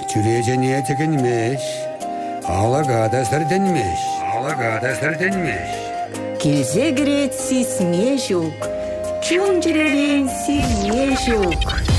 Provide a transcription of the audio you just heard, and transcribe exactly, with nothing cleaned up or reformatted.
Çürüyeceğine tekinmiş. Алага сәрденмеш, алага сәрденмеш. Келзе грет сисне жук, чун жүререн сирне жук.